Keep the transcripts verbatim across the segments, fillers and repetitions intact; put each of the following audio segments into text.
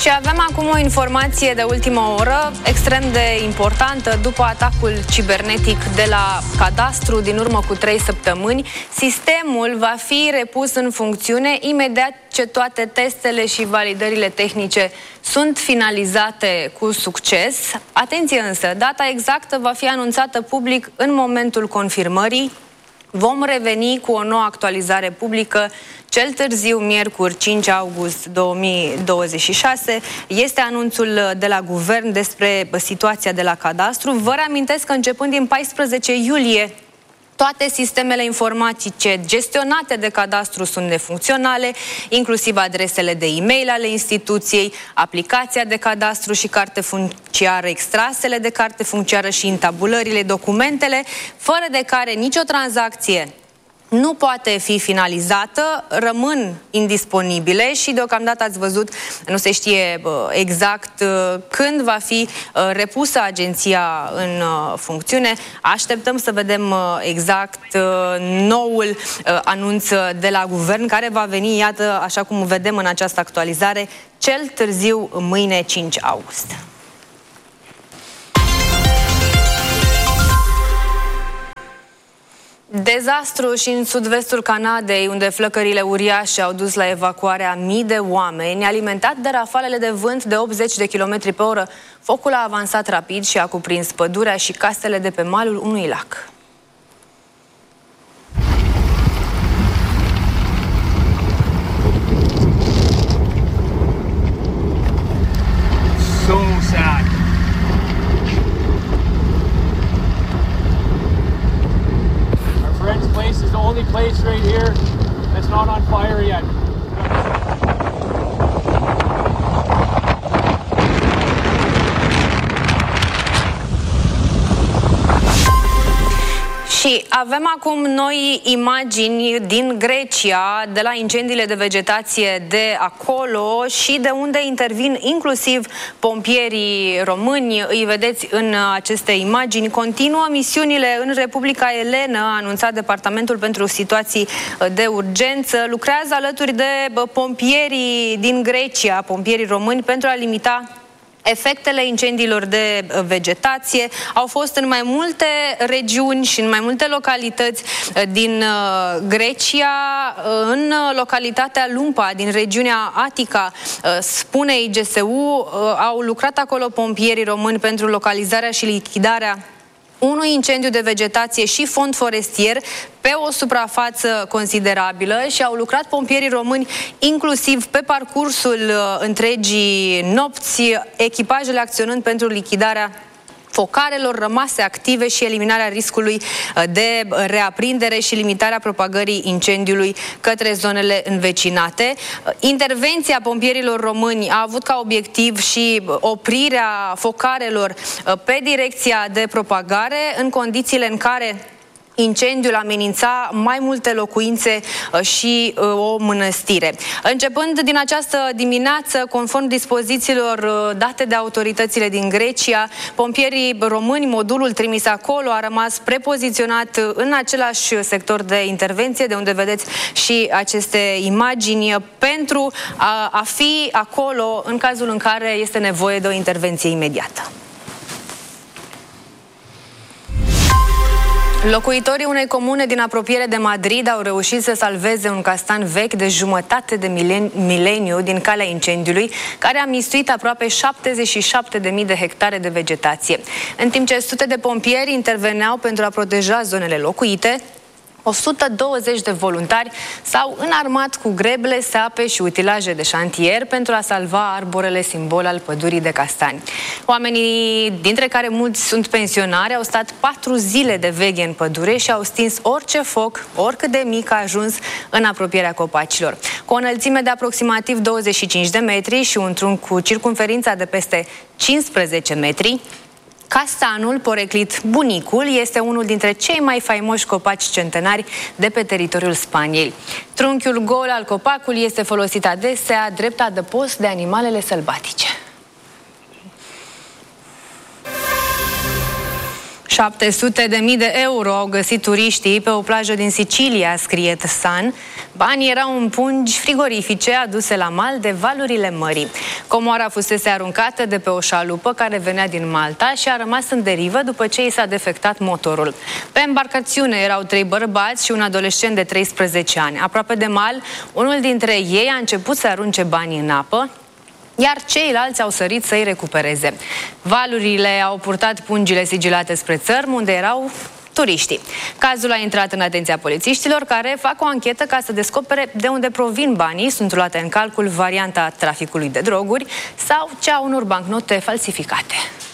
Și avem acum o informație de ultimă oră, extrem de importantă. După atacul cibernetic de la Cadastru din urmă cu trei săptămâni, sistemul va fi repus în funcțiune imediat ce toate testele și validările tehnice sunt finalizate cu succes. Atenție însă, data exactă va fi anunțată public în momentul confirmării. Vom reveni cu o nouă actualizare publică cel târziu miercuri cinci august două mii douăzeci și șase. Este anunțul de la guvern despre situația de la Cadastru. Vă reamintesc că începând din paisprezece iulie toate sistemele informatice gestionate de Cadastru sunt nefuncționale, inclusiv adresele de e-mail ale instituției, aplicația de Cadastru și carte funciară, extrasele de carte funciară și intabulările, documentele, fără de care nicio tranzacție nu poate fi finalizată, rămân indisponibile și deocamdată ați văzut, nu se știe exact când va fi repusă agenția în funcțiune. Așteptăm să vedem exact noul anunț de la guvern, care va veni, iată, așa cum vedem în această actualizare, cel târziu mâine cinci august. Dezastru și în sud-vestul Canadei, unde flăcările uriașe au dus la evacuarea mii de oameni, alimentat de rafalele de vânt de optzeci de kilometri pe oră. Focul a avansat rapid și a cuprins pădurea și casele de pe malul unui lac. So sad. Friend's place is the only place right here that's not on fire yet. Și avem acum noi imagini din Grecia, de la incendiile de vegetație de acolo și de unde intervin inclusiv pompierii români. Îi vedeți în aceste imagini. Continuă misiunile în Republica Elenă, a anunțat Departamentul pentru Situații de Urgență. Lucrează alături de pompierii din Grecia, pompierii români, pentru a limita efectele incendiilor de vegetație. Au fost în mai multe regiuni și în mai multe localități din Grecia. În localitatea Lumpa, din regiunea Atica, spune I G S U, au lucrat acolo pompierii români pentru localizarea și lichidarea unui incendiu de vegetație și fond forestier pe o suprafață considerabilă și au lucrat pompierii români inclusiv pe parcursul întregii nopți, echipajele acționând pentru lichidarea focarelor rămase active și eliminarea riscului de reaprindere și limitarea propagării incendiului către zonele învecinate. Intervenția pompierilor români a avut ca obiectiv și oprirea focarelor pe direcția de propagare în condițiile în care incendiul amenința mai multe locuințe și o mănăstire. Începând din această dimineață, conform dispozițiilor date de autoritățile din Grecia, pompierii români, modulul trimis acolo, a rămas prepoziționat în același sector de intervenție, de unde vedeți și aceste imagini, pentru a, a fi acolo în cazul în care este nevoie de o intervenție imediată. Locuitorii unei comune din apropiere de Madrid au reușit să salveze un castan vechi de jumătate de mileniu din calea incendiului, care a mistuit aproape șaptezeci și șapte de mii de hectare de vegetație. În timp ce sute de pompieri interveneau pentru a proteja zonele locuite, o sută douăzeci de voluntari s-au înarmat cu greble, sape și utilaje de șantier pentru a salva arborele simbol al pădurii de castani. Oamenii, dintre care mulți sunt pensionari, au stat patru zile de veghe în pădure și au stins orice foc, oricât de mic a ajuns în apropierea copacilor. Cu o înălțime de aproximativ douăzeci și cinci de metri și un trunchi cu circumferința de peste cincisprezece metri, castanul, poreclit Bunicul, este unul dintre cei mai faimoși copaci centenari de pe teritoriul Spaniei. Trunchiul gol al copacului este folosit adesea drept adăpost de animalele sălbatice. șapte sute de mii de euro au găsit turiștii pe o plajă din Sicilia, scrie The Sun. Banii erau în pungi frigorifice aduse la mal de valurile mării. Comoara fusese aruncată de pe o șalupă care venea din Malta și a rămas în derivă după ce i s-a defectat motorul. Pe embarcațiune erau trei bărbați și un adolescent de treisprezece ani. Aproape de mal, unul dintre ei a început să arunce banii în apă, iar ceilalți au sărit să-i recupereze. Valurile au purtat pungile sigilate spre țărm, unde erau turiștii. Cazul a intrat în atenția polițiștilor, care fac o anchetă ca să descopere de unde provin banii. Sunt luate în calcul varianta traficului de droguri sau cea a unor bancnote falsificate.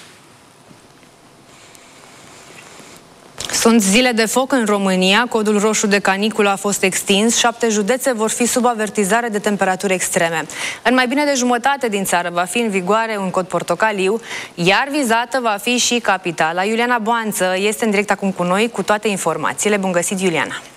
Sunt zile de foc în România, codul roșu de caniculă a fost extins, șapte județe vor fi sub avertizare de temperaturi extreme. În mai bine de jumătate din țară va fi în vigoare un cod portocaliu, iar vizată va fi și capitala. Iuliana Boanță este în direct acum cu noi cu toate informațiile. Bun găsit, Iuliana!